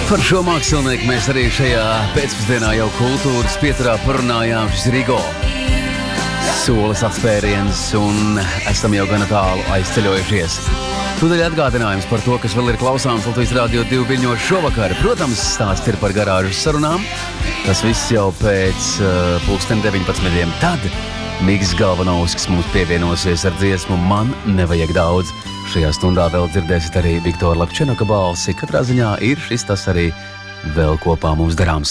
Par šo mākslinieku mēs arī šajā pēcpusdienā jau kultūras pieturā parunājām. Šis Rigo solis atspēriens un esam jau gana tālu aizceļojušies. Tūdaļ atgādinājums par to, kas vēl ir klausāms Latvijas Radio 2 viļņos šovakar. Protams, stāsts ir par garāžas sarunām. Tas viss jau pēc 19:00. Tad Miks Galvanovskis mums pievienosies ar dziesmu Man nevajag daudz. Šajā stundā vēl dzirdēsiet arī Viktora Lapčenoka balsi. Katrā ziņā ir šis tas arī vēl kopā mums darāms.